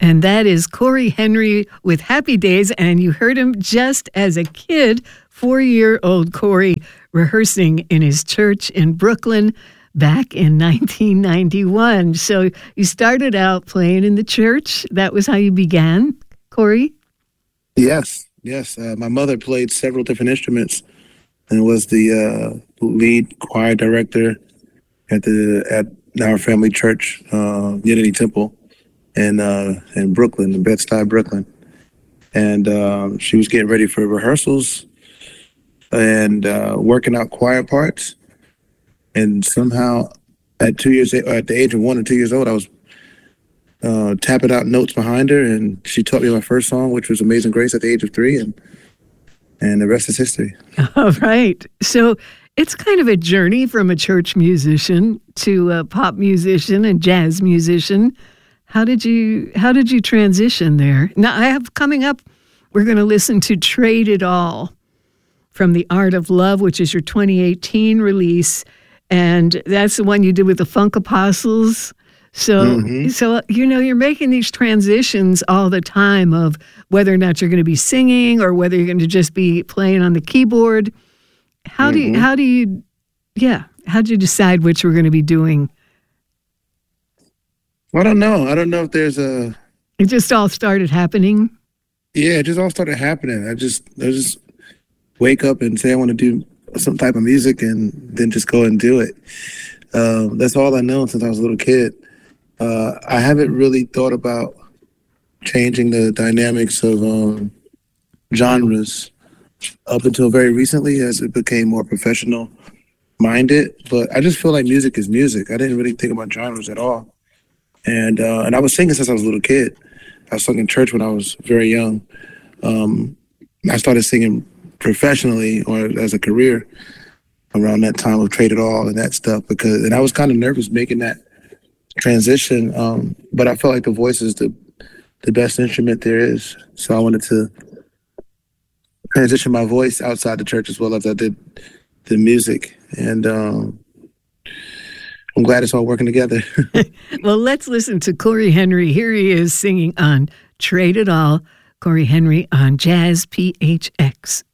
And that is Corey Henry with Happy Days. And you heard him just as a kid, 4-year-old Corey, rehearsing in his church in Brooklyn back in 1991. So you started out playing in the church. That was how you began, Corey? Yes. My mother played several different instruments and was the lead choir director at our family church, Unity Temple, in Brooklyn, in Bed-Stuy, Brooklyn. And she was getting ready for rehearsals and working out choir parts. And somehow, at the age of 1 or 2 years old, I was tapping out notes behind her, and she taught me my first song, which was Amazing Grace, at the age of 3, and the rest is history. All right. So it's kind of a journey from a church musician to a pop musician and jazz musician. How did you transition there? Now, I have coming up, we're going to listen to Trade It All from The Art of Love, which is your 2018 release. And that's the one you did with the Funk Apostles. So, you're making these transitions all the time of whether or not you're going to be singing or whether you're going to just be playing on the keyboard. How'd you decide which we're going to be doing? I don't know. I don't know if there's a... It just all started happening? Yeah, it just all started happening. I just wake up and say I want to do some type of music and then just go and do it. That's all I know since I was a little kid. I haven't really thought about changing the dynamics of genres up until very recently as it became more professional minded. But I just feel like music is music. I didn't really think about genres at all. And I was singing since I was a little kid. I sung in church when I was very young. I started singing professionally or as a career around that time of Trade It All and that stuff and I was kind of nervous making that transition. But I felt like the voice is the best instrument there is. So I wanted to transition my voice outside the church as well as I did the music. And I'm glad it's all working together. Well, let's listen to Corey Henry. Here he is singing on Trade It All. Corey Henry on Jazz PHX.